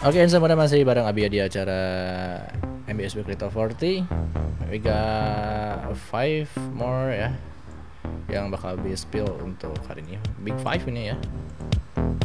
Oke, semuanya masih bareng Abi di acara MBSB Crypto 40. We got 5 more ya yang bakal be spill untuk hari ini. Big 5 ini ya.